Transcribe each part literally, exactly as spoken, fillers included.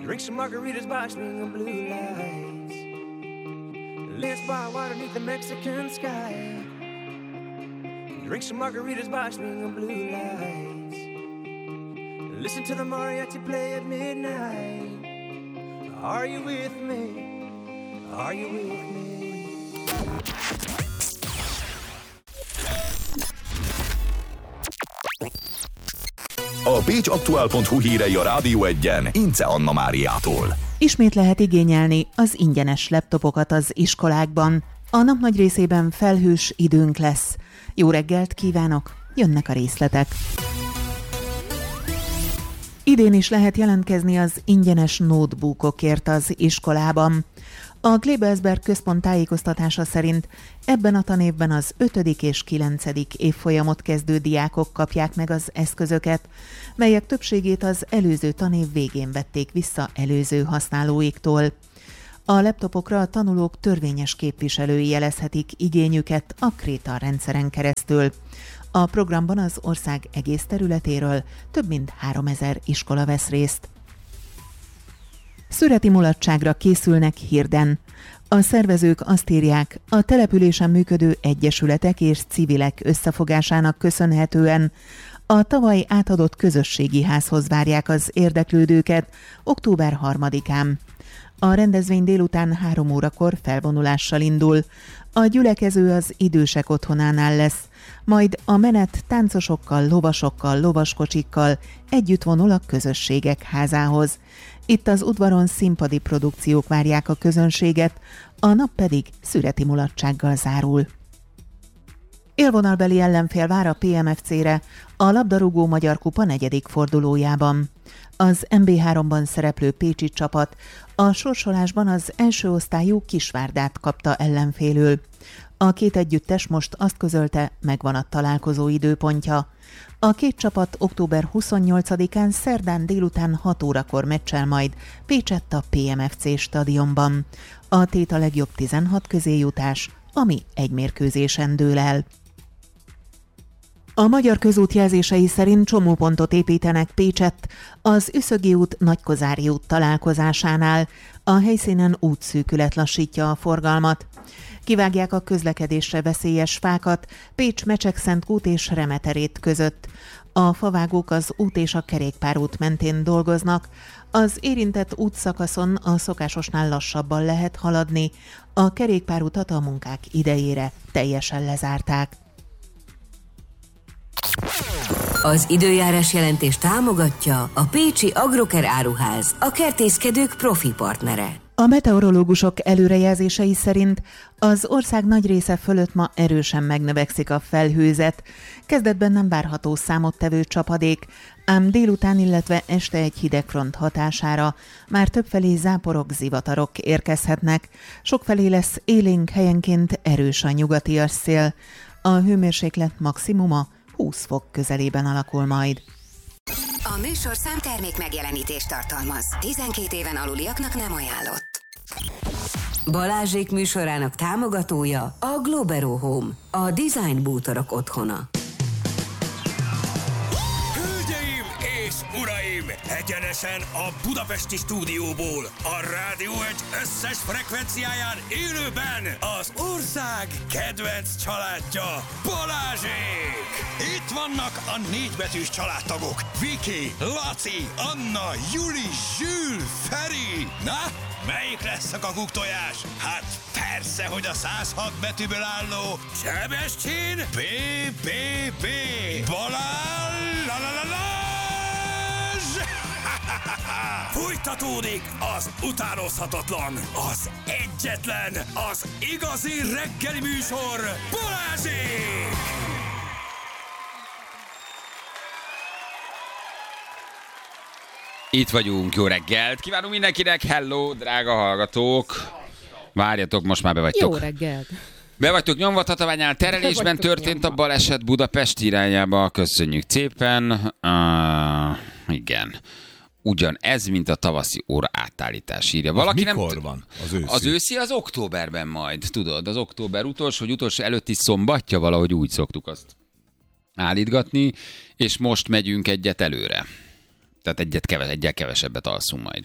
Drink some margaritas by swinging blue lights. Let's buy water beneath the Mexican sky. Drink some margaritas by swinging blue lights. Listen to the mariachi play at midnight. Are you with me? Are you with me? A pécsaktuál pont hu hírei a Rádió Egyen Ince Anna Máriától. Ismét lehet igényelni az ingyenes laptopokat az iskolákban. A nap nagy részében felhős időnk lesz. Jó reggelt kívánok, jönnek a részletek. Idén is lehet jelentkezni az ingyenes notebookokért az iskolában. A Klebersberg központ tájékoztatása szerint ebben a tanévben az ötödik és kilencedik évfolyamot kezdő diákok kapják meg az eszközöket, melyek többségét az előző tanév végén vették vissza előző használóiktól. A laptopokra a tanulók törvényes képviselői jelezhetik igényüket a Kréta rendszeren keresztül. A programban az ország egész területéről több mint háromezer iskola vesz részt. Szüreti mulatságra készülnek Hirden. A szervezők azt írják, a településen működő egyesületek és civilek összefogásának köszönhetően a tavaly átadott közösségi házhoz várják az érdeklődőket október harmadikán. A rendezvény délután három órakor felvonulással indul. A gyülekező az idősek otthonánál lesz, majd a menet táncosokkal, lovasokkal, lovaskocsikkal együtt vonul a közösségek házához. Itt az udvaron színpadi produkciók várják a közönséget, a nap pedig szüreti mulatsággal zárul. Élvonalbeli ellenfél vár a pé em ef cére a labdarúgó Magyar Kupa negyedik fordulójában. Az em bé háromban szereplő pécsi csapat a sorsolásban az első osztályú Kisvárdát kapta ellenfélül. A két együttes most azt közölte, megvan a találkozó időpontja. A két csapat október huszonnyolcadikán szerdán délután hat órakor meccsel majd Pécsett a pé em ef cé stadionban. A tét a legjobb tizenhat közé jutás, ami egy mérkőzésen dől el. A Magyar Közút jelzései szerint csomópontot építenek Pécsett az Üszögi út Nagykozári út találkozásánál. A helyszínen útszűkület lassítja a forgalmat. Kivágják a közlekedésre veszélyes fákat Pécs Mecsekszentkút és Remeterét között. A favágók az út és a kerékpárút mentén dolgoznak. Az érintett útszakaszon a szokásosnál lassabban lehet haladni. A kerékpárutat a munkák idejére teljesen lezárták. Az időjárás jelentés támogatja a Pécsi Agroker Áruház, a kertészkedők profi partnere. A meteorológusok előrejelzései szerint az ország nagy része fölött ma erősen megnövekszik a felhőzet. Kezdetben nem várható számottevő csapadék, ám délután, illetve este egy hidegfront hatására már többfelé záporok, zivatarok érkezhetnek. Sokfelé lesz élénk, helyenként erős a nyugatias szél. A hőmérséklet maximuma húsz fok közelében alakul majd. A műsorszám termék megjelenítést tartalmaz. tizenkét éven aluliaknak nem ajánlott. Balázsék műsorának támogatója a Globero Home, a design bútorok otthona. Hölgyeim és uraim, egyenesen a budapesti stúdióból, a Rádió egy összes frekvenciáján élőben az ország kedvenc családja, Balázsék! Itt vannak a négybetűs családtagok, Viki, Laci, Anna, Juli, Zsül, Feri. Na, melyik lesz a kakuktojás? Hát persze, hogy a száz hat betűből álló Sebestyén bé bé bé Balázs! Fújtatódik az utánozhatatlan, az egyetlen, az igazi reggeli műsor, Balázsék! Itt vagyunk, jó reggelt! Kívánunk mindenkinek, hello, drága hallgatók! Várjatok, most már be vagytok. Jó reggelt! Be vagytok nyomva, Tatabányán terelésben történt nyomva. A baleset Budapest irányába, köszönjük szépen. Uh, igen. Ugyan ez, mint a tavaszi óra átállítás, írja. Valaki mikor nem... van az őszi? Az őszi az októberben majd, tudod, az október utolsó, vagy utolsó előtti szombatja, valahogy úgy szoktuk azt állítgatni, és most megyünk egyet előre. Tehát egyet keves, egyet kevesebbet alszunk majd.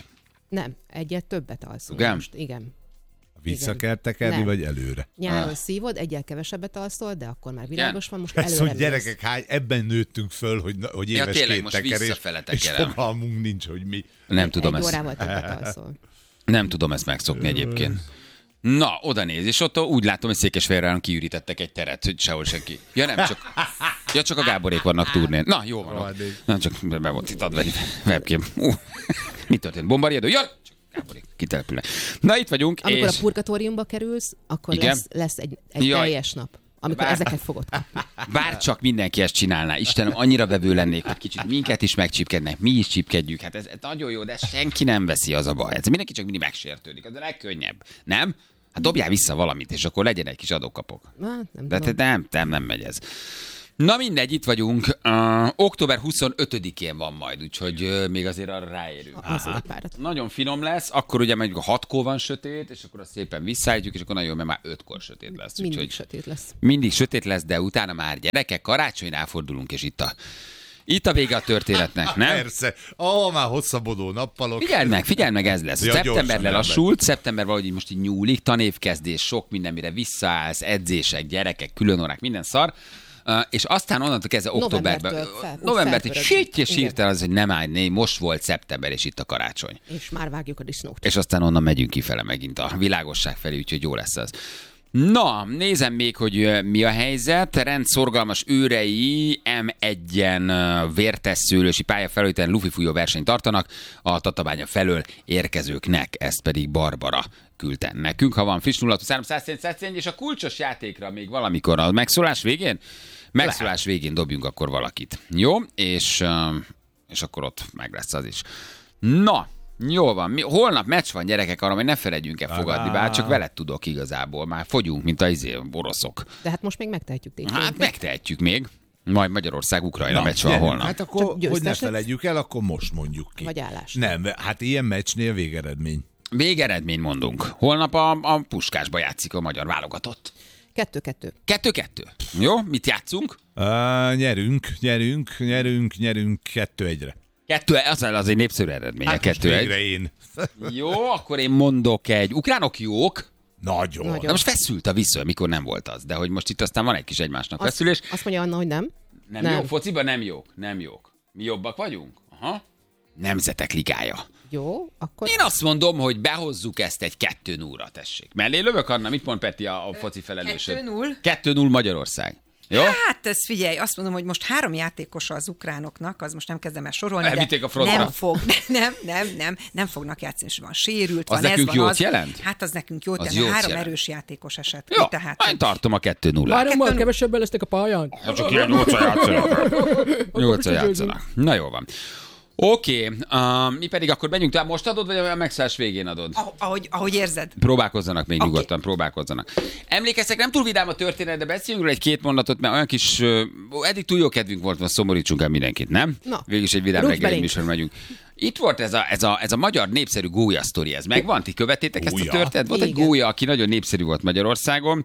Nem, egyet többet alszol. Igen? Most, igen. Vissza kell tekerni, vagy előre? Nyáron Ah. szívod, egyel kevesebbet alszol, de akkor már világos van, most Ez, előre hogy gyerekek, hány, ebben nőttünk föl, hogy, hogy Ja, éves tényleg, két most tekerés, visszafele és tekerem. fogalmunk nincs, hogy mi. Nem tudom Egy ezt. órával többet alszol. Nem tudom ezt megszokni egyébként. Na, oda néz, és ott úgy látom, hogy Székesfehérváron kiürítettek egy teret, hogy sehol senki. Ja nem, csak, ja, csak a Gáborék vannak turnén. Na, jó van. Rohadék. Na, csak be volt itt adva egy webcam. Uh, mi történt? Bombariadó? Ja, csak Gáborék kitelepülnek. Na, itt vagyunk, Amikor és... a purgatóriumba kerülsz, akkor Igen? lesz, lesz egy, egy Jaj. teljes nap, amikor Bár- ezeket fogod kapni. Bár csak mindenki ezt csinálná. Istenem, annyira vevő lennék, hogy kicsit minket is megcsípkednek, mi is csípkedjük. Hát ez, ez nagyon jó, de senki nem veszi, az a baj. Ez mindenki csak mindig megsértődik. Az a legkönnyebb. Nem? Hát dobjál vissza valamit, és akkor legyen egy kis adókapok. Hát, nem De tudom. te nem, nem, nem megy ez. Na mindegy, itt vagyunk. Uh, október huszonötödikén van majd, úgyhogy uh, még azért arra ráérünk. Az egy párat. Nagyon finom lesz, akkor ugye meg a hatkor van sötét, és akkor azt szépen visszaállítjuk, és akkor nagyon jó, mert már ötkor sötét lesz. Mindig Úgyhogy sötét lesz. mindig sötét lesz, de utána már gyerekek, karácsonynál fordulunk, és itt a, itt a vége a történetnek, nem? Persze. Ó, már hosszabbodó nappalok. Figyeld meg, figyeld meg, ez lesz. Ja, Szeptember gyorsan lelassult, szeptember valahogy így most így nyúlik, tanévkezdés, sok minden, mire visszaállsz, edzések, gyerekek, különórák, minden szar. Uh, és aztán onnantól kezdve októberben, Novembertől fel- úgy novembert, egy felpörög. síty és Igen. hirtelen az, hogy nem állj, né, most volt szeptember, és itt a karácsony. És már vágjuk a disznót. És aztán onnan megyünk kifele megint a világosság felé, úgyhogy jó lesz az. Na, nézem még, hogy ö, mi a helyzet. Rendszorgalmas őrei em egyen ö, vértes szőlősi pályafelületen lufifújó versenyt tartanak a Tatabánya felől érkezőknek, ezt pedig Barbara küldte nekünk. Ha van friss nulla három száz és a kulcsos játékra még valamikor a megszólás végén? Megszólás végén dobjunk akkor valakit. Jó? És, ö, és akkor ott meg lesz az is. Na, jó van. Mi, holnap meccs van, gyerekek, arra, hogy ne felejtjünk el fogadni, bár csak veled tudok igazából. Már fogyunk, mint a izé, oroszok. De hát most még megtehetjük tényleg. Hát megtehetjük még. Majd Magyarország-Ukrajna Na, meccs van gyerünk. holnap. Hát akkor, Csak győztes hogy ne lesz? felejtjük el, akkor most mondjuk ki. Vagy állás. Nem, hát ilyen meccsnél végeredmény. Végeredmény mondunk. Holnap a, a Puskásba játszik a magyar válogatott. Kettő-kettő. Kettő-kettő. Jó, mit játszunk? Uh, nyerünk, nyerünk, nyerünk, nyerünk kettő egyre. Kettő, az az egy népszerű eredmény. Hát most kettő végre egy. én. Jó, akkor én mondok egy. Ukránok jók. Nagyon. Nagyon. Na most feszült a vissza, mikor nem volt az. De hogy most itt aztán van egy kis egymásnak Azt, feszülés. azt mondja Anna, hogy nem. Nem, Nem. jók, fociban nem jók, nem jók. Mi jobbak vagyunk? Aha. Nemzetek ligája. Jó, akkor... Én azt mondom, hogy behozzuk ezt egy kettő nullra, tessék. Mellé lövök, Anna, mit mond Peti a, a foci felelősöd? kettő null. kettő null Magyarország. Jó? Hát, ez figyelj, azt mondom, hogy most három játékos az ukránoknak, az most nem kezdem el sorolni, Elvitték de a frontra. nem fog, nem, nem, nem, nem fognak játszani, és van sérült, Az van nekünk ez, van jót az. jelent? Hát az nekünk jót Az jelent, jót három jelent. erős játékos esett Jó, ki, tehát... én tartom a kettő nullát. Hárommal kevesebben lesznek a pályán. Hát csak ilyen nyolcan játszanak. Nyolcan játszanak. Na jó van. Oké, okay, uh, mi pedig akkor menjünk tovább. Most adod, vagy a megszállás végén adod? Ah, ahogy, ahogy érzed. Próbálkozzanak még, Oké. nyugodtan próbálkozzanak. Emlékeztek, nem túl vidám a történet, de beszéljünk róla egy-két mondatot, mert olyan kis, uh, eddig túl jó kedvünk volt, most szomorítsunk el mindenkit, nem? Na. Végülis egy vidám Rúgj reggeli belénk. műsor megyünk. Itt volt ez a, ez a, ez a magyar népszerű gólya sztori, ez megvan? Ti követtétek ezt a Gólya? történetet? Volt egy Igen. gólya, aki nagyon népszerű volt Magyarországon.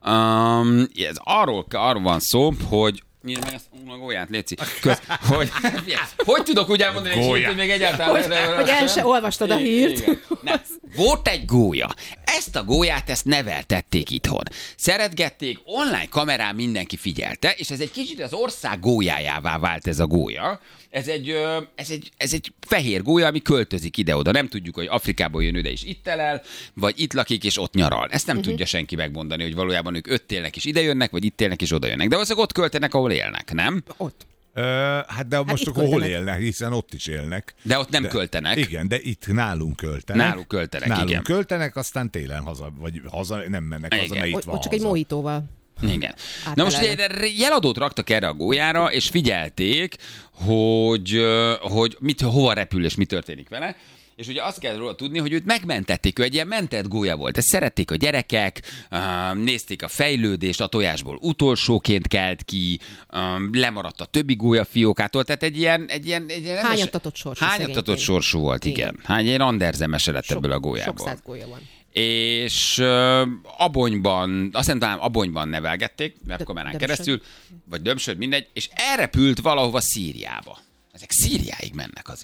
Um, ez arról, arról van szó, hogy Nyíld meg ezt a gólyát, léci. Kösz, hogy, hogy tudok úgy elmondani, hogy, hírt, hogy még egyáltalán... Hogy el se olvastad a hírt. Igen. Nem. Volt egy gólya. Ezt a gólyát, ezt neveltették itthon. Szeretgették, online kamerán mindenki figyelte, és ez egy kicsit az ország gólyájává vált ez a gólya. Ez egy, ö, ez egy, ez egy fehér gólya, ami költözik ide-oda. Nem tudjuk, hogy Afrikából jön ide és itt telel, vagy itt lakik és ott nyaral. Ezt nem uh-huh. tudja senki megmondani, hogy valójában ők ott élnek és ide jönnek, vagy itt élnek és oda jönnek. De valószínűleg ott költenek, ahol élnek, nem? Ott. Ö, hát de most itt akkor hol költenek. élnek, hiszen ott is élnek. De ott nem de, költenek. Igen, de itt nálunk költenek. Náluk költenek, nálunk igen. költenek, aztán télen haza, vagy haza, nem mennek Igen. haza, mert itt Ott, van ott csak haza. egy mojitóval. Igen. Na most Áttelelnek. erre jeladót raktak erre a gólyára, és figyelték, hogy, ö, hogy mit, hova repül és mi történik vele. És ugye azt kell róla tudni, hogy őt megmentették, ő egy ilyen mentett gólya volt. Ezt szerették a gyerekek, uh, nézték a fejlődést, a tojásból utolsóként kelt ki, um, lemaradt a többi gólya fiókától, tehát egy ilyen... Egy ilyen, egy ilyen Hányattatott sorsú Hányattatott szegényként. sorsú volt, igen. Igen. Hány ilyen anderzemese lett Sok- ebből a Sok gólyából. száz gólya van. És uh, Abonyban, azt nem talán Abonyban nevelgették, webkamerán Dömsön. keresztül, vagy Dömsöd, mindegy, és elrepült valahova Szíriába. Ezek Szíriáig mennek azért.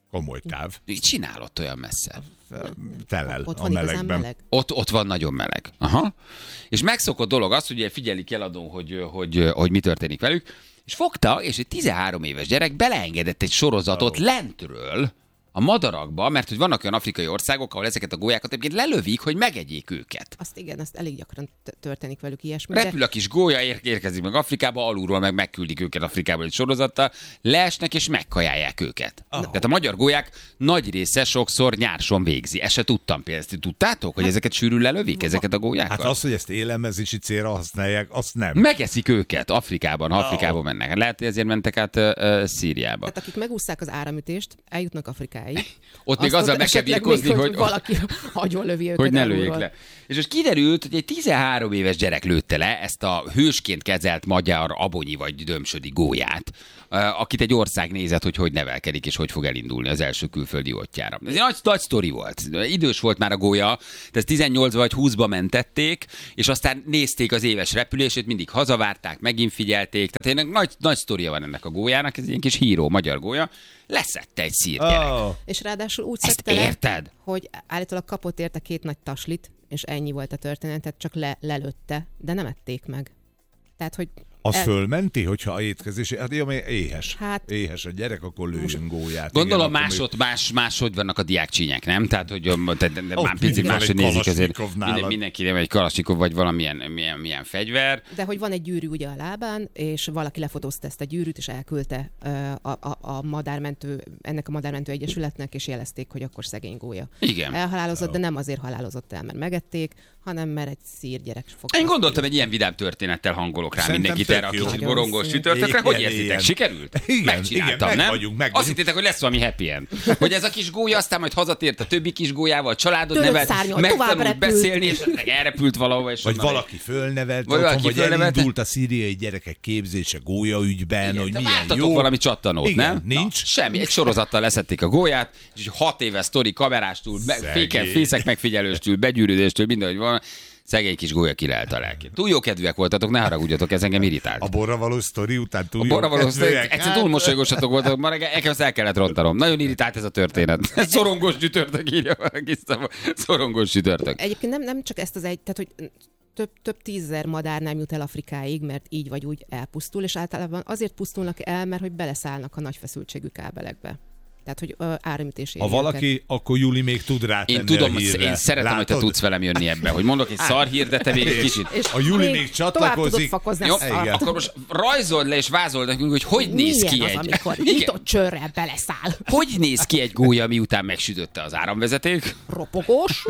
Komoly táv. Csinálott olyan messze. Telel Ott a van igazán melegben. meleg. Ott, ott van nagyon meleg. Aha. És megszokott dolog az, hogy ugye figyelik eladó, hogy, hogy, hogy mi történik velük, és fogta, és egy tizenhárom éves gyerek beleengedett egy sorozatot oh. lentről a madarakba, mert hogy vannak olyan afrikai országok, ahol ezeket a gólyákat egyébként lelövik, hogy megegyék őket. Azt igen, azt elég gyakran t- történik velük ilyesmi. Repül a kis gólya, ér- érkezik meg Afrikába, alulról meg megküldik őket Afrikába egy sorozattal, leesnek és megkajálják őket. Oh. Tehát a magyar gólyák nagy része sokszor nyárson végzi. Ezt se tudtam például. Tudtátok, hogy ezeket sűrűn lelövik, ezeket a gólyákat? Hát az, hogy ezt élelmezési célra használják, azt nem. Megeszik őket Afrikában, ha Afrikába mennek. Lehet, hogy ezért mentek át uh, uh, Szíriába. Tehát akik megúszszák az áramütést, eljutnak Afrikáig. Ott még azzal meg kell birkózni, hogy, valaki agyon-lövi őket. hogy ne lőjék elulról. le. És most kiderült, hogy egy tizenhárom éves gyerek lőtte le ezt a hősként kezelt magyar abonyi vagy dömsödi gólyát, akit egy ország nézett, hogy hogy nevelkedik és hogy fog elindulni az első külföldi útjára. Ez egy nagy, nagy sztori volt. Idős volt már a gólya, tehát ezt tizennyolcba vagy húszba mentették, és aztán nézték az éves repülését, mindig hazavárták, megint figyelték. Tehát egy nagy, nagy sztoria van ennek a gólyának, ez egy ilyen kis híró magyar gólya. Leszette egy szír gyerek. Oh. És ráadásul úgy Ezt szedte le, érted? hogy állítólag kapott érte két nagy taslit, és ennyi volt a történet, tehát csak le, lelőtte, de nem ették meg. Tehát, hogy... Az el- fölmenti, hogyha a étkezés, hát jó, mert éhes. Hát- éhes a gyerek, akkor lőjön gólyát. Gondolom Igen, másod, más, máshogy vannak a diákcsínyek, nem? Tehát, hogy de, de, de Ott már picit mindig van máshogy egy nézik azért. Kalasnyikov Minden, nálad. mindenki nem egy kalasnyikov, vagy valamilyen milyen, milyen fegyver. De hogy van egy gyűrű ugye a lábán, és valaki lefotózta ezt a gyűrűt, és elküldte ö, a, a, a madármentő, ennek a madármentő egyesületnek, és jelezték, hogy akkor szegény gólya. Igen. Elhalálozott, de nem azért halálozott el, mert megették, hanem mert egy szír gyerek fogta. Én gondoltam, egy ilyen vidám történettel hangolok rá Szerintem mindenkit erre a tök jó. kicsit Nagyon borongós szép. sütörtökre. Hogy Igen, érzitek? igen. Sikerült? Igen, Megcsináltam, igen, meg nem? vagyunk, meg Azt vagyunk. hittétek, hogy lesz valami happy end. Hogy ez a kis gólya aztán majd hazatért a többi kis gólyával, családot Törött nevelt, szárnyal, tovább megtanult repült. beszélni, és meg elrepült valahova. És Vagy onnan valaki fölnevelt, Vagy vagy, valaki vagy fölnevelte. elindult a szíriai gyerekek képzése gólya ügyben, Igen, hogy de milyen vártatok jó. valami csattanót, Igen, nem? nincs. Na, semmi, egy sorozattal leszették a gólyát, és egy hat éves sztori kamerástól, be, Szegény. féken, fészek megfigyelőstől, begyűrűdéstől, mindenhogy van. Szegény kis gólya királyt a lelkét. Túl jó kedvűek voltatok, ne haragudjatok, ez engem irritált. A borra való sztori után túl A jó borra való kedvűek. egyszer Hát, túl mosolygosatok voltak, ma reggel nekem ezt el kellett rontanom. Nagyon irritált ez a történet. Szorongós csütörtök írja valaki, szorongós csütörtök. Egyébként nem, nem csak ezt az egy, tehát hogy több, több tízezer madár nem jut el Afrikáig, mert így vagy úgy elpusztul, és általában azért pusztulnak el, mert hogy beleszállnak a nagy feszültségű kábelekbe. Tehát, hogy ö, áramütés éri Ha valaki, akkor Júli még tud rátenni Én tudom, a hírre. én szeretem, hogy te Látod? tudsz velem jönni ebbe, hogy mondok egy szar hír, de te még egy kicsit. És A Júli még tovább csatlakozik. tudod fakozni Jó, a szart. akkor most rajzold le és vázold nekünk, hogy hogy néz Milyen ki az, egy... amikor Igen. nyitott csőrrel beleszáll? Hogy néz ki egy gólya, miután megsütötte az áramvezeték? Ropogós?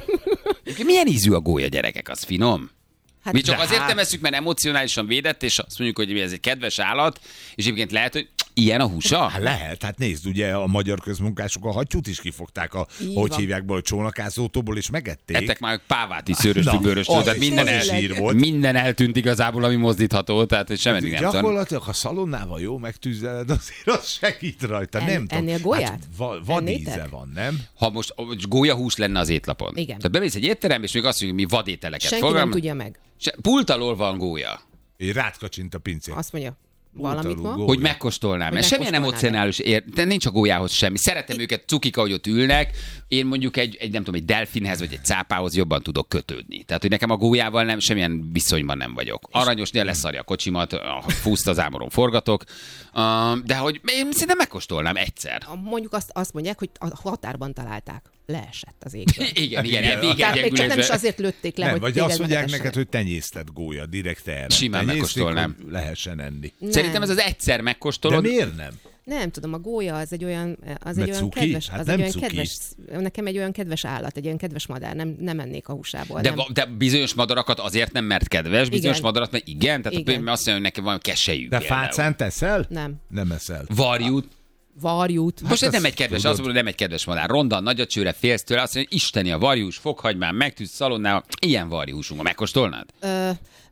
Milyen ízű a gólya, gyerekek? Az finom? Hát Mi csak de azért hát- nem eszük, mert emocionálisan védett, és azt mondjuk, hogy ez egy kedves állat, és egyébként lehet, hogy ilyen a húsa? Hát lehet, hát nézd, ugye a magyar közmunkások a hattyút is kifogták a, Így hogy van. hívják be, a csónakázótóból, és megették. Ettek már pávát is szőröstől, Na, bőröstől, az tehát is minden, tényleg. el, zsír volt. minden eltűnt igazából, ami mozdítható, tehát hogy semmi nem tudom. Gyakorlatilag, ha szalonnával jó megtűzeled, azért az segít rajta, En- nem tudom. ennél gólyát? Hát, va- van Ennétek? íze van, nem? Ha most gólyahús lenne az étlapon. Igen. Tehát bemész egy étterembe, és még azt mondjuk, mi vadételeket Senki nem fogalmaz. tudja meg. Se- Pult alól van gólya. Én rátkacsint a pincét. Azt mondja, valamit Utaló ma. gól. Hogy megkóstolnám. Hogy Mert semmilyen megkóstolnád. emocionális ér, de nincs a gólyához semmi. Szeretem őket, cukik, ahogy ott ülnek. Én mondjuk egy, egy, nem tudom, egy delfinhez vagy egy cápához jobban tudok kötődni. Tehát, hogy nekem a gólyával nem, semmilyen viszonyban nem vagyok. Aranyosnél leszarja a kocsimat, a fúszt az ámoron forgatok. Uh, de hogy én szerintem megkóstolnám egyszer. A- Mondjuk azt, azt mondják, hogy a határban találták. Leesett az égből. Igen, igen, Igen. igen, Tehát még csak nem is gyengülésbe. azért lőtték le, Nem, hogy vagy téged azt mondják megetessen. neked, hogy tenyésztett gólya, direkt erre. Simán Tenyésztik, megkóstolnám. hogy lehessen enni. Nem. Szerintem ez az egyszer De megkóstolod. miért nem? Nem tudom, a gólya az egy olyan, az Mert egy olyan cuki? kedves, Hát az nem egy olyan cuki. kedves, nekem egy olyan kedves állat, egy olyan kedves madár, nem, nem ennék a húsából. De, nem. va- de bizonyos madarakat azért nem, mert kedves, bizonyos Igen. madarat, mert igen, tehát Igen. például azt mondja, hogy nekem van keselyű. De fácán teszel? Nem. Nem eszel. Varjút. Varjút. Most ez ezt nem egy kedves, tudod. azt mondom, hogy nem egy kedves madár. Ronda, nagy a csőre, félsz tőle, azt mondja, hogy isteni a varjús, fokhagymán, megtűz szalonnával, ilyen varjúsunk, megkóstolnád? Ö,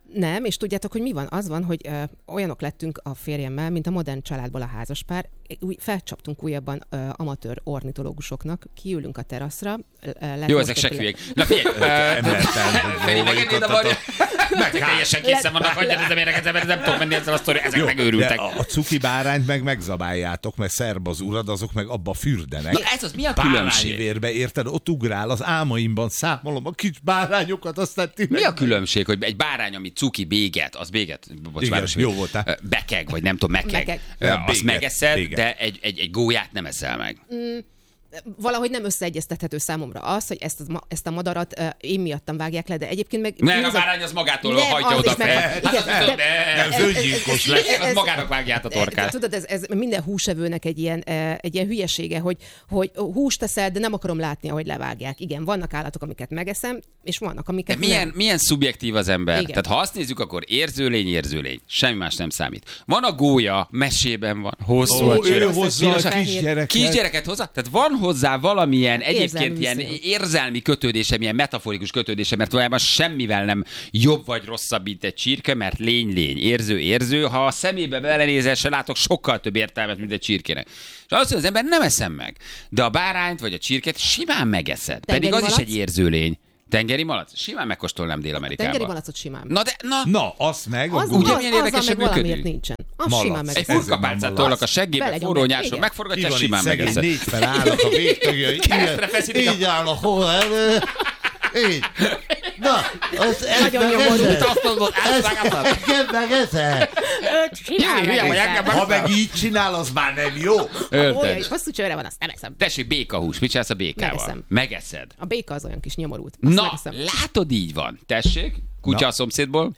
Nem, és tudjátok, hogy mi van? Az van, hogy ö, olyanok lettünk a férjemmel, mint a modern családból a házaspár. Úgy felcsaptunk újabban ö, amatőr ornitológusoknak, kiülünk a teraszra. Ö, Jó, ezek se hülyék. Na figyelj, Feri, megérnéd a magyar... Teljesen készen vannak, hagyjad ez a méreket, mert nem tudom menni ezzel a sztori, ezek megőrültek. A cuki bárányt meg megzabáljátok, mert szerb az urad, azok meg abba fürdenek. Na ez az, mi a különbség? Bárányvérbe, érted? Ott ugrál, az álmaimban számolom a kis bárányokat, aztán ti Mi a különbség, hogy egy bárány, ami cuki béget, az béget, bocsánat, jó voltál. Bekeg, vagy nem tudom, mekeg, Mekeg. azt Béget, megeszed, béget. de egy, egy, egy gólyát nem eszel meg. Mm, valahogy nem összeegyeztethető számomra az, hogy ezt a, ezt a madarat uh, én miattam vágják le, de egyébként meg... Nem, az a bárány az magától nem, hagyja az oda is meg- fel. igen, Hát, de- de- Ez öngyilkos lesz. Az magának vágja át a torkát. Tudod, ez, ez minden húsevőnek egy ilyen, eh, egy ilyen hülyesége, hogy, hogy húst teszel, de nem akarom látni, ahogy levágják. Igen, vannak állatok, amiket megeszem, és vannak, De amiket milyen, nem. milyen szubjektív az ember? Igen. Tehát ha azt nézzük, akkor érzőlény, érzőlény. Semmi más nem számít. Van a gólya, mesében van, hosszú Ó, a ő csőre. hozza a fehér. kisgyereket. Kisgyereket hozzá? Tehát van hozzá valamilyen egyébként Érzelmi ilyen viszony. érzelmi kötődése, milyen metaforikus kötődése, mert valójában semmivel nem jobb vagy rosszabb, mint egy csirke, mert lény, lény, érző, érző. Ha a szemébe belenézel, se látok sokkal több értelmet, mint egy csirkének. És azt, hogy az ember nem eszem meg. De a bárányt vagy a csirkét simán megeszed. Pedig az malac? is egy érző lény. Tengeri malac? Simán megkóstolnám Dél-Amerikában. Tengeri malacot simán. Na de, na, Na, azt meg a Az, gólya. Ugye az, milyen azzal érdekesen meg valamiért működik? nincsen. Az Malac. simán meg. egy Ez nem furkapálcát malac. tolnak a seggébe, Belegyom forró meg. nyársó, Igen. Ki megforgatja, van simán itt szegény, megeszed. négy felállnak a végtagjai. Keresztre feszítik Így, a- így áll a hol elő. Így. Na, az ezt Nagyon nyomorult. megeszed. Azt mondod, átvágáltad? Engem megeszed. Hülye vagy, engem Ha meg- meg így csinál, az már nem jó. Olyan, Ölted. és hosszú csőre van, azt nem eszem. Tessék, békahús, mit csinálsz a békával? Megeszem. Megeszed. A béka az olyan kis nyomorult. Azt Na, megeszem. látod, így van. Tessék, kutya Na. a szomszédból.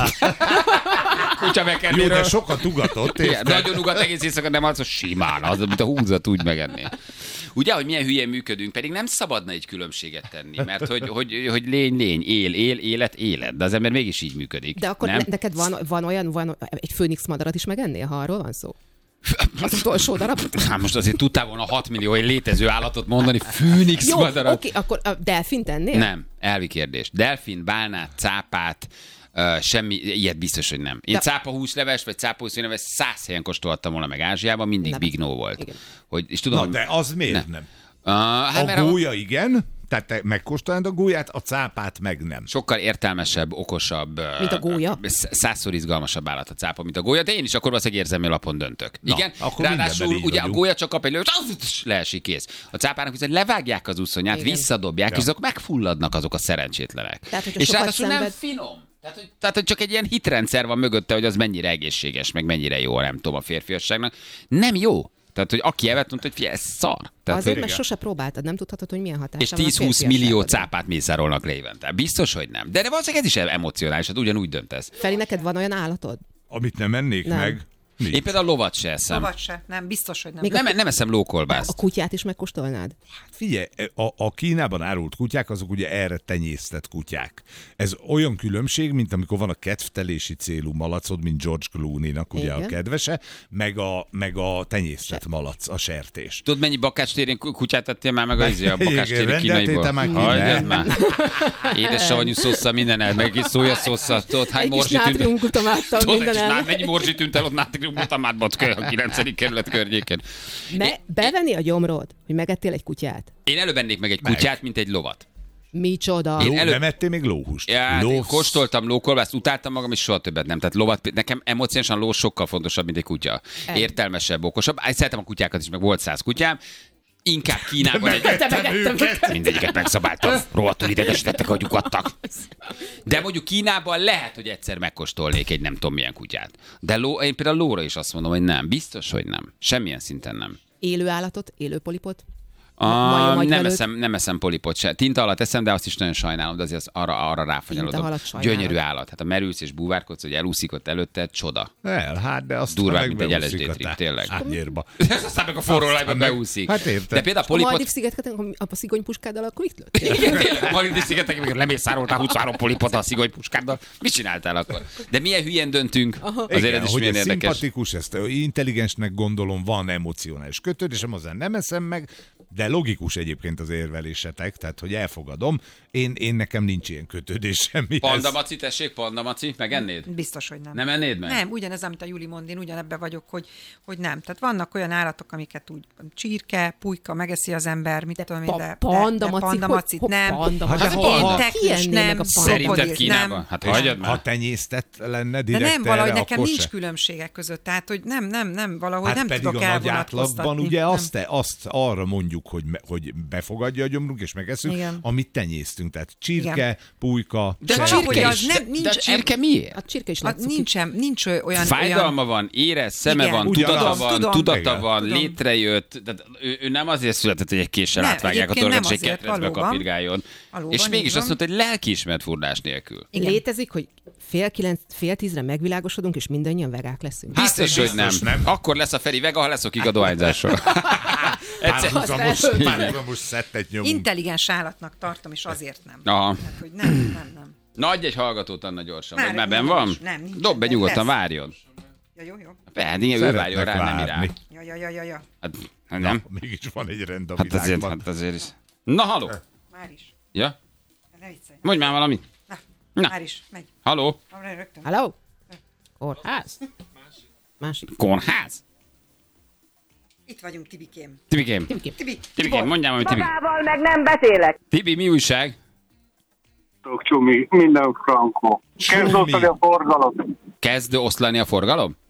Kutya Jó, megkennéről. de sokat ugatott, Igen, érted? nagyon ugat egész éjszaka, nem az, hogy simán, az, mint a húzat úgy megenné. Ugye, hogy milyen hülyén működünk, pedig nem szabadna egy különbséget tenni, mert hogy, hogy, hogy lény, lény, él, él, élet, élet, de az ember mégis így működik. De akkor nem? ne, neked van, van olyan, van egy főnix madarat is megennél, ha arról van szó? Az utolsó darab? Hát most azért tudtál volna hat millió létező állatot mondani, főnix Jó, madarat. oké, akkor a delfint ennél? Nem, elvi kérdés. Delfin, bálnát, cápát, uh, semmi, ilyet biztos, hogy nem. Én De- cápahúsleves, vagy cápahúsleves száz helyen kóstoltam volna meg Ázsiában, mindig Nem. Big No volt. Igen. Hogy, és tudom, Na, hogy- de az miért nem? Uh, hát mert A a- gólya igen, tehát te megkóstolnád a gólyát, a cápát meg nem. sokkal értelmesebb, okosabb, Mint a gólya? uh, sz- százszor izgalmasabb állat a cápa, mint a gólya, de én is akkor valószínűleg érzelmi alapon döntök. Na, Igen, akkor ráadásul mindenben így ugye a vagyunk. gólya csak kap egy lőt, az leesik, kész. A cápának viszont levágják az úszonyát, Igen. visszadobják, Ja. és azok megfulladnak azok a szerencsétlenek. Tehát, hogyha és sokat ráadásul nem szenved- finom. Tehát hogy, tehát, hogy csak egy ilyen hitrendszer van mögötte, hogy az mennyire egészséges, meg mennyire jó, nem tudom, a férfiasságnak. Nem jó. Tehát, hogy aki evett, mondta, hogy figyelj, ez szar. Tehát, Azért, hogy- mert sose próbáltad, nem tudhatod, hogy milyen hatása és van a tíz-húsz millió férfiasságodra. cápát mészárolnak le évente. Biztos, hogy nem. De valószínűleg ez is emocionális, hát ugyanúgy döntesz. Feri, neked van olyan állatod? Amit nem ennék Nem. meg. Mi? Én például lovat se eszem. Lovat se. Nem, biztos, hogy nem. Még Nem, nem eszem A lókolbászt. kutyát is megkóstolnád? Figyelj, a, a Kínában árult kutyák, azok ugye erre tenyésztett kutyák. Ez olyan különbség, mint amikor van a kedvtelési célú malacod, mint George Clooney-nak ugye Igen. a kedvese, meg a, meg a tenyésztett malac, a sertés. Tudod, mennyi bakácstéri kutyát tettél már meg a, izé, a Igen, bakácstéri rendeltél kínaiból? te már ki, Hagyjad ne? már. Édes savanyú szósza, minden el, meg egy kis szójaszósza. Tudod, hány Egy kis morzsi tűnt? nátriumglutamáttal Tudod, egy minden kis el. ná- mennyi morzsi tűnt el ott nátriumglutamátban a kilencedik kerület környéken. Me- bevenni a gyomrod, hogy megettél egy kutyát? Én előbb ennék meg egy kutyát, mint egy lovat. Micsoda? Én Ló, előbb- Nem ettél még lóhúst? Ja, Ló... Ló... kóstoltam lókolbászt, utáltam magam, és soha többet nem. Tehát lovat, nekem emocionálisan ló sokkal fontosabb, mint egy kutya. El. Értelmesebb, okosabb. Én szeretem a kutyákat is, meg volt száz kutyám. Inkább Kínában egy... Mindegyiket megszabáltam. Rohadtul idegesítettek, hogy lyukadtak. De mondjuk Kínában lehet, hogy egyszer megkóstolnék egy nem tudom milyen kutyát. De ló, én például lóra is azt mondom, hogy nem. Biztos, hogy nem. Semmilyen szinten nem. Élő állatot, élő polipot? A, Majom, nem, agyvelőt? eszem, nem eszem polipot se. Tinta alatt eszem, de azt is nagyon sajnálom, de azért az arra, arra ráfanyalodom. Tinta alatt sajnálod. Gyönyörű állat. Hát a merülsz és búvárkodsz, hogy elúszik ott előtte, csoda. El, hát de azt Durvább, meg mint egy beúszik el es dé a trip, tá- tényleg. Árnyérba. Aztán meg a forró olajban meg- beúszik. Hát érted. De például a A polipot... Maldiv szigeteken, a szigonypuskáddal, akkor itt lőttél? Igen, tényleg, Maldiv szigetek, amikor lemészároltál huszonhárom polipot a szigonypuskáddal. Mit csináltál akkor? De milyen hülyen döntünk? Azért Igen, ez is hogy milyen ez érdekes. szimpatikus, ezt intelligensnek gondolom, van emocionális kötődésem, azon nem eszem meg, de logikus egyébként az érvelésetek, tehát hogy elfogadom. Én, én nekem nincs ilyen kötődés semmihez. Panda Maci, tessék, Panda Maci, megennéd? Biztos, hogy nem. Nem ennéd meg? Nem, ugyanez, amit a Juli mond, én ugyanebben vagyok, hogy, hogy nem. Tehát vannak olyan állatok, amiket úgy csirke, pulyka, megeszi az ember, mit tudom én, de, panda de, de maci, panda hogy- macit hogy nem. panda maci? Hát Hát én ha- teknős ki enné nem, meg a panda? Szerinted krokodil Kínában? nem. Hát És hagyjad ha már. tenyésztett lenne De direkt nem, valahogy erre, nekem akkor nincs se. különbségek között. Tehát, hogy nem, nem, nem, valahogy Hát nem pedig tudok a nagy elvonatkoztatni. átlagban ugye Nem. azt, azt arra mondjuk, hogy, me, hogy befogadja a gyomrunk és megeszünk, Igen. amit tenyésztünk. Tehát csirke, Igen. pulyka, De a sertés. valahogy csirke az is. nem- De- nincs De a csirke miért? A csirke is Hát látszik. nincsen, nincs olyan... Fájdalma olyan... van, érez, szeme Igen. van, Ugyanaz. tudata van, Tudom. tudata Igen. van, Tudom. létrejött. Tehát ő, ő nem azért született, hogy egy késsel Nem, átvágják a egyébként torkát, és egy nem azért, ketrecbe valóban. kapirgáljon. Valóban, És így mégis van. azt mondta, hogy lelkiismert furdás nélkül. Igen. Létezik, hogy fél kilenc, fél tízre megvilágosodunk, és mindannyian vegák leszünk. Hát Biztos, ez hogy nem. biztos nem. Akkor lesz a Feri vega, ha leszokik a dohányzásról. Egyszer- Párhuzamos, párhuzamos szettet nyomunk. Intelligens állatnak tartom, és azért nem. Aha. Tehát, hogy nem, nem, nem. Na, adj egy hallgatót, Anna, gyorsan. Már Vagy már nincs, benn van? nem, nincs. Dob be De nyugodtan, lesz. várjon. Ja, jó, jó. Hát igen, ő Szeretnek várjon rá, nem irá. várni. Ja, ja, ja, ja, ja. Hát, hát nem? Mégis van egy rend a Hát azért, világban. hát azért is. Na, haló. Már is. Ja? Ne viccelj. Mondj már valamit. Na, Na. már is. Megy. Haló? Arra rögtön. Hello? Kórház? Másik. Kórház? Itt vagyunk, Tibikém. Tibikém. Tibikém. Tibi, Tibikém, mondjál valamit, Tibi. Magával meg nem beszélek. Tibi, mi újság? Csumi, minden frankó. Kezd Csumi. osztani a forgalom. Kezd oszlani a forgalom?